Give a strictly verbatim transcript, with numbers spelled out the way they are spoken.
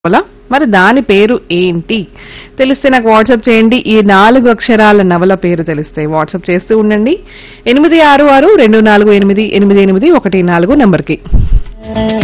నవల మరి దాని పేరు ఏంటి తెలిస్తే నాకు వాట్సాప్ చేయండి. ఈ నాలుగు అక్షరాల నవల పేరు తెలిస్తే వాట్సాప్ చేస్తూ ఉండండి ఎనిమిది ఆరు ఆరు రెండు నాలుగు ఎనిమిది ఎనిమిది ఎనిమిది ఒకటి నాలుగు నంబర్కి.